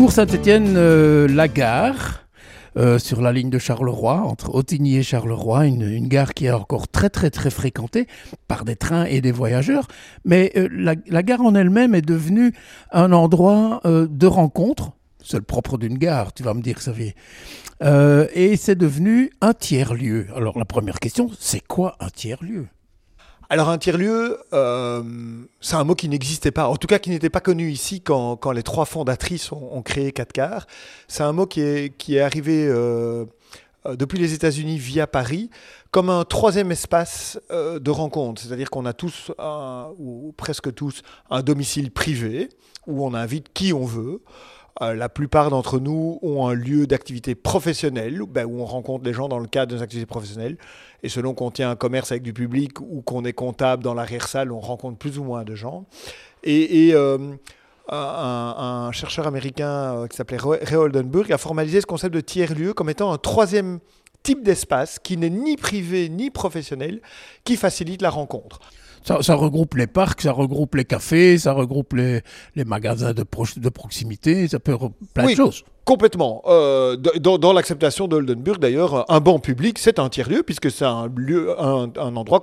Carrefour Saint-Étienne, la gare, sur la ligne de Charleroi, entre Ottignies et Charleroi, une gare qui est encore très très très fréquentée par des trains et des voyageurs. Mais la gare en elle-même est devenue un endroit de rencontre. C'est le propre d'une gare, tu vas me dire, Xavier. Et c'est devenu un tiers-lieu. Alors la première question, c'est quoi un tiers-lieu ? Alors un tiers-lieu, c'est un mot qui n'existait pas, en tout cas qui n'était pas connu ici quand les trois fondatrices ont créé 4Car. C'est un mot qui est arrivé depuis les États-Unis via Paris comme un troisième espace de rencontre. C'est-à-dire qu'on a tous, ou presque tous, un domicile privé où on invite qui on veut. La plupart d'entre nous ont un lieu d'activité professionnelle où on rencontre les gens dans le cadre de nos activités professionnelles. Et selon qu'on tient un commerce avec du public ou qu'on est comptable dans l'arrière-salle, on rencontre plus ou moins de gens. Et un chercheur américain qui s'appelait Ray Oldenburg a formalisé ce concept de tiers-lieu comme étant un troisième type d'espace qui n'est ni privé ni professionnel, qui facilite la rencontre. Ça regroupe les parcs, ça regroupe les cafés, ça regroupe les magasins de proximité, ça peut plein de choses. Complètement. Dans l'acceptation d'Oldenburg, d'ailleurs, un banc public, c'est un tiers-lieu, puisque c'est un endroit